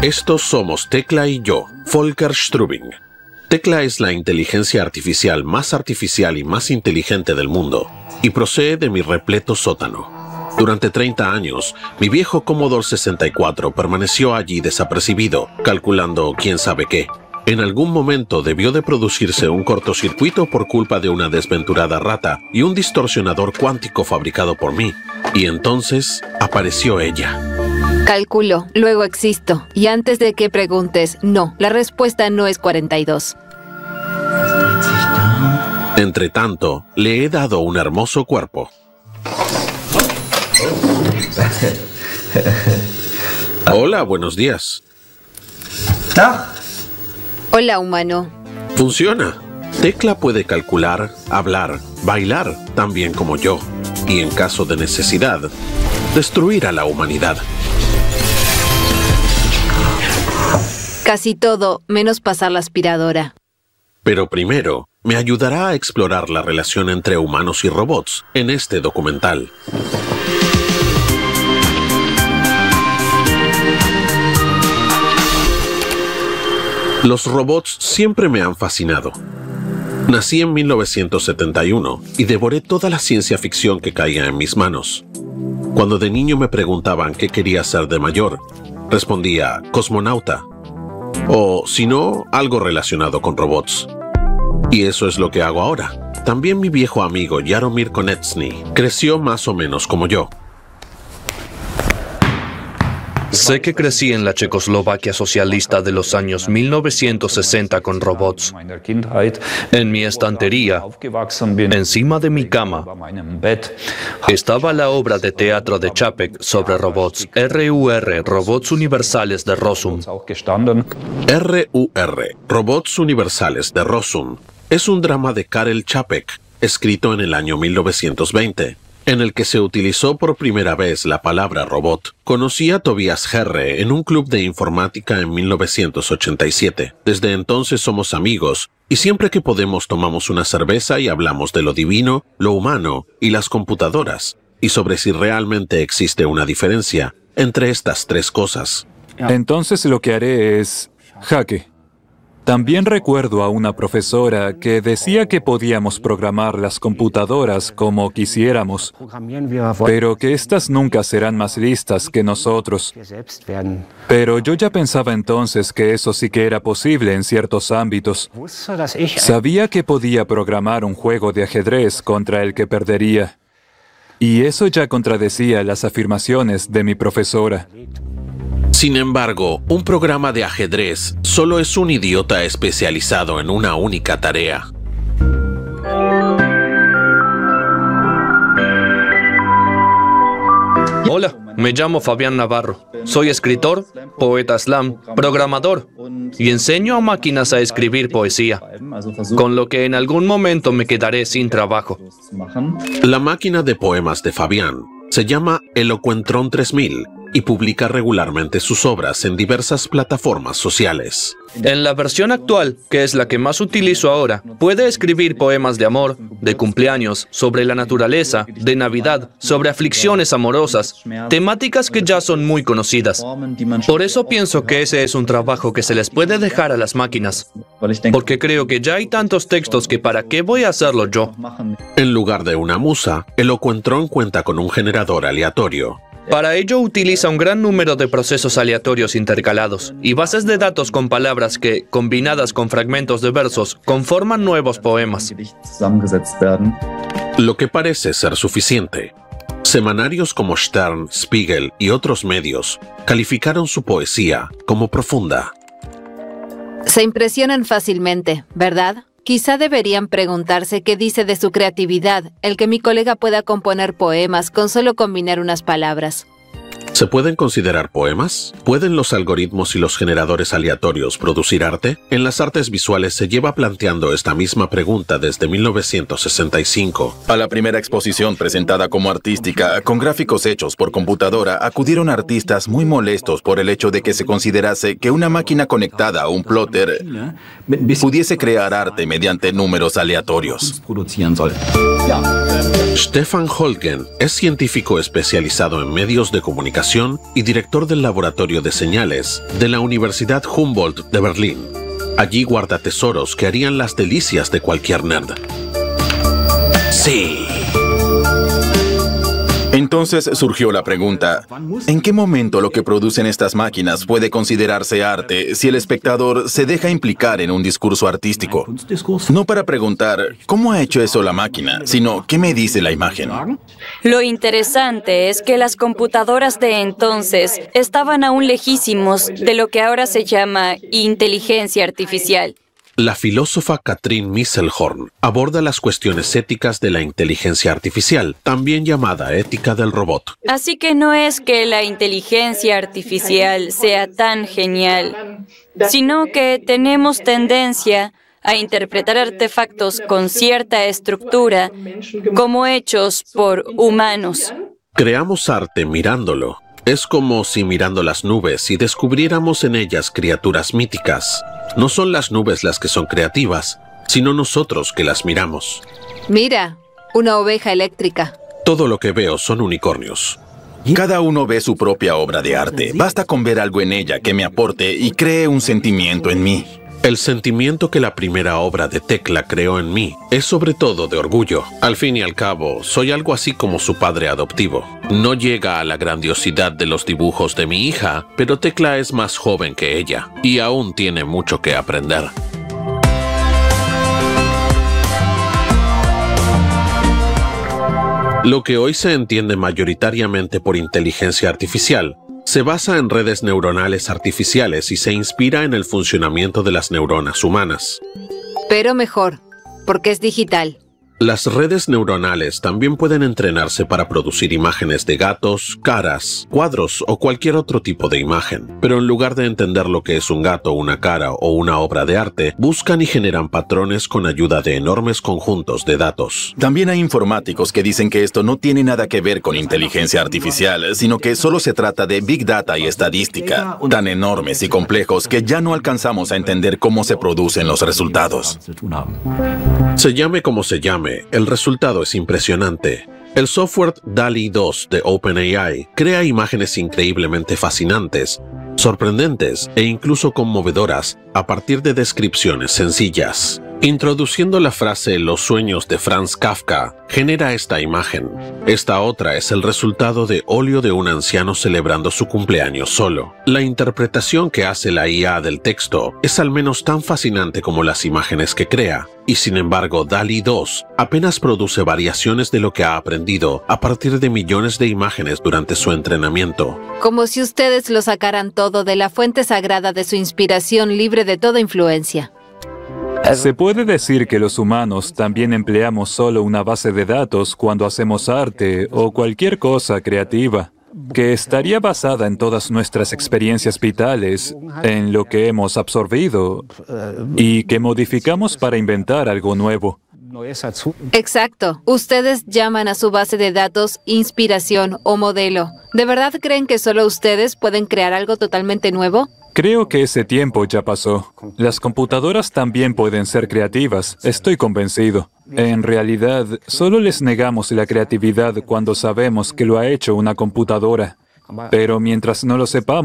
Estos somos Tekla y yo, Volker Strubing. Tekla es la inteligencia artificial y más inteligente del mundo, y procede de mi repleto sótano. Durante 30 años, mi viejo Commodore 64 permaneció allí desapercibido, calculando quién sabe qué. En algún momento debió de producirse un cortocircuito por culpa de una desventurada rata y un distorsionador cuántico fabricado por mí. Y entonces apareció ella. Calculo, luego existo. Y antes de que preguntes, no, la respuesta no es 42. Entretanto, le he dado un hermoso cuerpo. Hola, buenos días. Hola, humano. Funciona. Tekla puede calcular, hablar, bailar, tan bien como yo. Y en caso de necesidad, destruir a la humanidad. Casi todo, menos pasar la aspiradora. Pero primero, me ayudará a explorar la relación entre humanos y robots en este documental. Los robots siempre me han fascinado. Nací en 1971 y devoré toda la ciencia ficción que caía en mis manos. Cuando de niño me preguntaban qué quería ser de mayor, respondía cosmonauta. O, si no, algo relacionado con robots. Y eso es lo que hago ahora. También mi viejo amigo Jaromir Konecny creció más o menos como yo. Sé que crecí en la Checoslovaquia socialista de los años 1960 con robots. En mi estantería, encima de mi cama, estaba la obra de teatro de Čapek sobre robots, RUR, Robots Universales de Rossum. RUR, Robots Universales de Rossum, es un drama de Karel Čapek, escrito en el año 1920. En el que se utilizó por primera vez la palabra robot. Conocí a Tobias Herre en un club de informática en 1987. Desde entonces somos amigos, y siempre que podemos tomamos una cerveza y hablamos de lo divino, lo humano y las computadoras, y sobre si realmente existe una diferencia entre estas tres cosas. Entonces lo que haré es jaque. También recuerdo a una profesora que decía que podíamos programar las computadoras como quisiéramos, pero que éstas nunca serán más listas que nosotros. Pero yo ya pensaba entonces que eso sí que era posible en ciertos ámbitos. Sabía que podía programar un juego de ajedrez contra el que perdería. Y eso ya contradecía las afirmaciones de mi profesora. Sin embargo, un programa de ajedrez solo es un idiota especializado en una única tarea. Hola, me llamo Fabián Navarro. Soy escritor, poeta slam, programador y enseño a máquinas a escribir poesía, con lo que en algún momento me quedaré sin trabajo. La máquina de poemas de Fabián se llama Eloquentron 3000 y publica regularmente sus obras en diversas plataformas sociales. En la versión actual, que es la que más utilizo ahora, puede escribir poemas de amor, de cumpleaños, sobre la naturaleza, de Navidad, sobre aflicciones amorosas, temáticas que ya son muy conocidas. Por eso pienso que ese es un trabajo que se les puede dejar a las máquinas, porque creo que ya hay tantos textos que ¿para qué voy a hacerlo yo? En lugar de una musa, Eloquentron cuenta con un generador aleatorio. Para ello utiliza un gran número de procesos aleatorios intercalados y bases de datos con palabras que, combinadas con fragmentos de versos, conforman nuevos poemas. Lo que parece ser suficiente. Semanarios como Stern, Spiegel y otros medios calificaron su poesía como profunda. Se impresionan fácilmente, ¿verdad? Quizá deberían preguntarse qué dice de su creatividad el que mi colega pueda componer poemas con solo combinar unas palabras. ¿Se pueden considerar poemas? ¿Pueden los algoritmos y los generadores aleatorios producir arte? En las artes visuales se lleva planteando esta misma pregunta desde 1965. A la primera exposición presentada como artística, con gráficos hechos por computadora, acudieron artistas muy molestos por el hecho de que se considerase que una máquina conectada a un plotter pudiese crear arte mediante números aleatorios. Stefan Holgen es científico especializado en medios de comunicación computación y director del laboratorio de señales de la Universidad Humboldt de Berlín. Allí guarda tesoros que harían las delicias de cualquier nerd. Sí. Entonces surgió la pregunta, ¿en qué momento lo que producen estas máquinas puede considerarse arte si el espectador se deja implicar en un discurso artístico? No para preguntar, ¿cómo ha hecho eso la máquina?, sino, ¿qué me dice la imagen? Lo interesante es que las computadoras de entonces estaban aún lejísimos de lo que ahora se llama inteligencia artificial. La filósofa Katrin Misselhorn aborda las cuestiones éticas de la inteligencia artificial, también llamada ética del robot. Así que no es que la inteligencia artificial sea tan genial, sino que tenemos tendencia a interpretar artefactos con cierta estructura como hechos por humanos. Creamos arte mirándolo. Es como si mirando las nubes y descubriéramos en ellas criaturas míticas. No son las nubes las que son creativas, sino nosotros que las miramos. Mira, una oveja eléctrica. Todo lo que veo son unicornios. Cada uno ve su propia obra de arte. Basta con ver algo en ella que me aporte y cree un sentimiento en mí. El sentimiento que la primera obra de Tecla creó en mí es sobre todo de orgullo. Al fin y al cabo, soy algo así como su padre adoptivo. No llega a la grandiosidad de los dibujos de mi hija, pero Tecla es más joven que ella y aún tiene mucho que aprender. Lo que hoy se entiende mayoritariamente por inteligencia artificial se basa en redes neuronales artificiales y se inspira en el funcionamiento de las neuronas humanas. Pero mejor, porque es digital. Las redes neuronales también pueden entrenarse para producir imágenes de gatos, caras, cuadros o cualquier otro tipo de imagen. Pero en lugar de entender lo que es un gato, una cara o una obra de arte, buscan y generan patrones con ayuda de enormes conjuntos de datos. También hay informáticos que dicen que esto no tiene nada que ver con inteligencia artificial, sino que solo se trata de Big Data y estadística, tan enormes y complejos que ya no alcanzamos a entender cómo se producen los resultados. Se llame como se llame, el resultado es impresionante. El software DALL-E 2 de OpenAI crea imágenes increíblemente fascinantes, sorprendentes e incluso conmovedoras a partir de descripciones sencillas. Introduciendo la frase «los sueños de Franz Kafka», genera esta imagen. Esta otra es el resultado de óleo de un anciano celebrando su cumpleaños solo. La interpretación que hace la IA del texto es al menos tan fascinante como las imágenes que crea, y sin embargo DALL-E 2 apenas produce variaciones de lo que ha aprendido a partir de millones de imágenes durante su entrenamiento. Como si ustedes lo sacaran todo de la fuente sagrada de su inspiración libre de toda influencia. Se puede decir que los humanos también empleamos solo una base de datos cuando hacemos arte o cualquier cosa creativa, que estaría basada en todas nuestras experiencias vitales, en lo que hemos absorbido y que modificamos para inventar algo nuevo. Exacto. Ustedes llaman a su base de datos inspiración o modelo. ¿De verdad creen que solo ustedes pueden crear algo totalmente nuevo? Creo que ese tiempo ya pasó. Las computadoras también pueden ser creativas, estoy convencido. En realidad, solo les negamos la creatividad cuando sabemos que lo ha hecho una computadora. Pero mientras no lo sepamos,